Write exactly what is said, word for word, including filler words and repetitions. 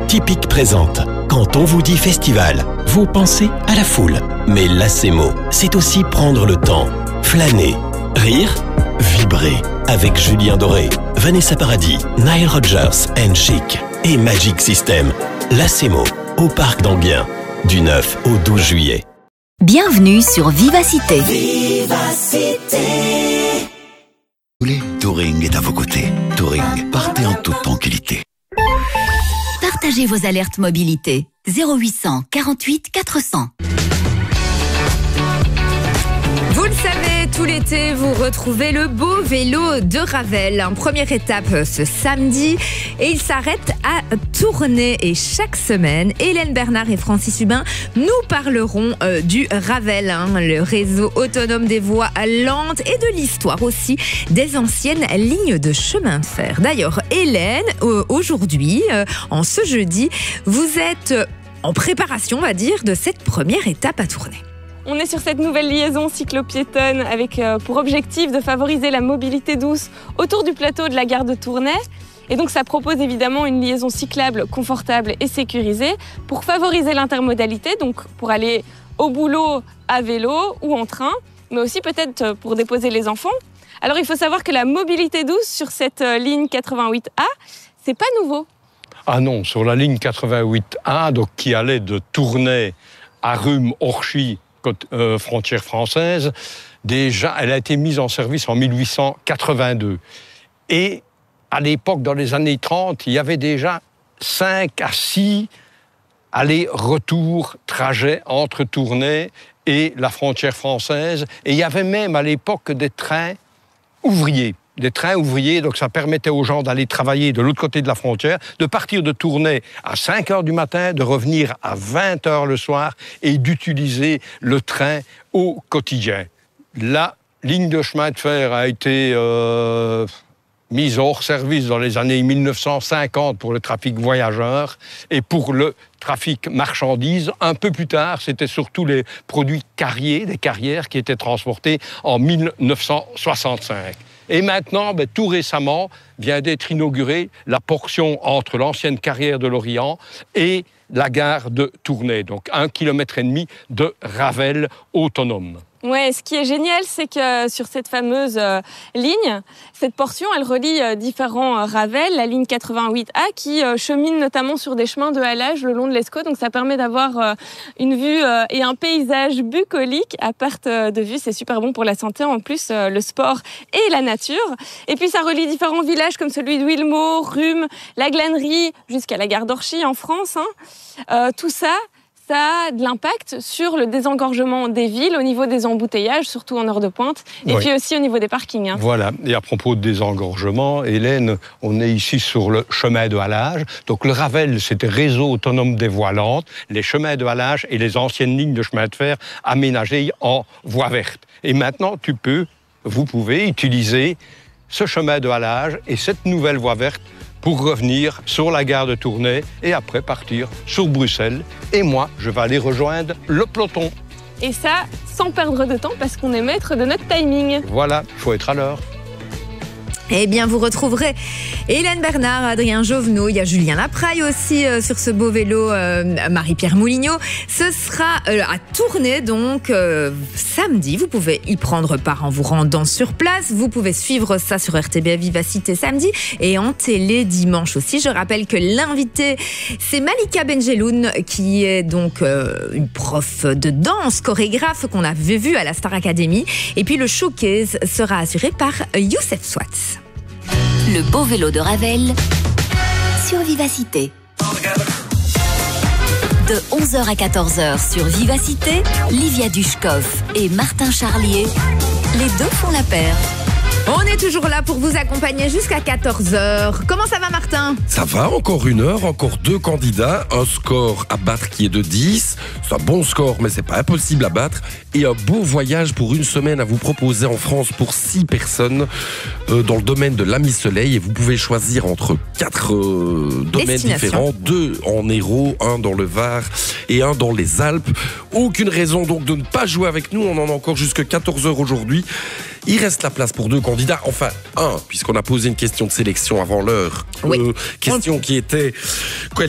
Typique présente. Quand on vous dit festival, vous pensez à la foule. Mais Lacemo, c'est aussi prendre le temps, flâner, rire, vibrer. Avec Julien Doré, Vanessa Paradis, Nile Rodgers and Chic et Magic System. Lacemo, au Parc d'Enghien, du neuf au douze juillet. Bienvenue sur Vivacité. Vivacité. Touring est à vos côtés. Touring, partez en toute tranquillité. Partagez vos alertes mobilité. zéro huit cent quarante-huit quatre cents. Vous le savez, tout l'été, vous retrouvez le beau vélo de Ravel. En première étape ce samedi et il s'arrête à Tournai. Et chaque semaine, Hélène Bernard et Francis Hubin nous parleront euh, du Ravel, hein, le réseau autonome des voies lentes et de l'histoire aussi des anciennes lignes de chemin de fer. D'ailleurs, Hélène, euh, aujourd'hui, euh, en ce jeudi, vous êtes en préparation, on va dire, de cette première étape à Tournai. On est sur cette nouvelle liaison cyclo-piétonne avec euh, pour objectif de favoriser la mobilité douce autour du plateau de la gare de Tournai. Et donc ça propose évidemment une liaison cyclable, confortable et sécurisée pour favoriser l'intermodalité, donc pour aller au boulot à vélo ou en train, mais aussi peut-être pour déposer les enfants. Alors il faut savoir que la mobilité douce sur cette euh, ligne quatre-vingt-huit A, c'est pas nouveau. Ah non, sur la ligne quatre-vingt-huit A, donc qui allait de Tournai à Rhume-Orchy, côte, euh, frontière française, déjà, elle a été mise en service en mille huit cent quatre-vingt-deux. Et à l'époque, dans les années trente, il y avait déjà cinq à six allers-retours, trajets entre Tournai et la frontière française. Et il y avait même à l'époque des trains ouvriers. Des trains ouvriers, donc ça permettait aux gens d'aller travailler de l'autre côté de la frontière, de partir de Tournai à cinq heures du matin, de revenir à vingt heures le soir et d'utiliser le train au quotidien. La ligne de chemin de fer a été euh, mise hors service dans les années mille neuf cent cinquante pour le trafic voyageurs et pour le trafic marchandises. Un peu plus tard, c'était surtout les produits carriers, des carrières qui étaient transportés en mille neuf cent soixante-cinq. Et maintenant, ben, tout récemment, vient d'être inaugurée la portion entre l'ancienne carrière de l'Orient et la gare de Tournai. Donc un kilomètre et demi de Ravel autonome. Ouais, ce qui est génial, c'est que sur cette fameuse euh, ligne, cette portion, elle relie euh, différents euh, Ravel, la ligne quatre-vingt-huit A, qui euh, chemine notamment sur des chemins de halage le long de l'Escaut. Donc ça permet d'avoir euh, une vue euh, et un paysage bucolique à perte de vue. C'est super bon pour la santé, en plus, euh, le sport et la nature. Et puis ça relie différents villages comme celui de Wilmot, Rhume, la Glanerie, jusqu'à la gare d'Orchy en France. Hein. Euh, tout ça, ça a de l'impact sur le désengorgement des villes, au niveau des embouteillages, surtout en heure de pointe, et oui. Puis aussi au niveau des parkings. Hein. Voilà, et à propos de désengorgement, Hélène, on est ici sur le chemin de halage. Donc le Ravel, c'était réseau autonome des voies lentes, les chemins de halage et les anciennes lignes de chemin de fer aménagées en voie verte. Et maintenant, tu peux, vous pouvez utiliser ce chemin de halage et cette nouvelle voie verte pour revenir sur la gare de Tournai et après partir sur Bruxelles. Et moi, je vais aller rejoindre le peloton. Et ça, sans perdre de temps, parce qu'on est maître de notre timing. Voilà, il faut être à l'heure. Eh bien, vous retrouverez Hélène Bernard, Adrien Jovenot, il y a Julien Lapraille aussi euh, sur ce beau vélo, euh, Marie-Pierre Moulignot. Ce sera euh, à Tournai, donc euh, samedi. Vous pouvez y prendre part en vous rendant sur place. Vous pouvez suivre ça sur R T B Vivacité samedi et en télé dimanche aussi. Je rappelle que l'invité, c'est Malika Benjeloun, qui est donc euh, une prof de danse, chorégraphe qu'on avait vu à la Star Academy. Et puis le showcase sera assuré par Youssef Swatz. Le beau vélo de Ravel sur Vivacité. De onze heures à quatorze heures sur Vivacité, Livia Dushkov et Martin Charlier, les deux font la paire. On est toujours là pour vous accompagner jusqu'à quatorze heures. Comment ça va, Martin ? Ça va, encore une heure, encore deux candidats, un score à battre qui est de dix. C'est un bon score, mais c'est pas impossible à battre. Et un beau voyage pour une semaine à vous proposer en France pour six personnes euh, dans le domaine de l'Ami Soleil. Et vous pouvez choisir entre quatre euh, domaines différents. Deux en Hérault, un dans le Var et un dans les Alpes. Aucune raison donc de ne pas jouer avec nous. On en a encore jusqu'à quatorze heures aujourd'hui. Il reste la place pour deux candidats, enfin un, puisqu'on a posé une question de sélection avant l'heure. Oui. Euh, question qui était...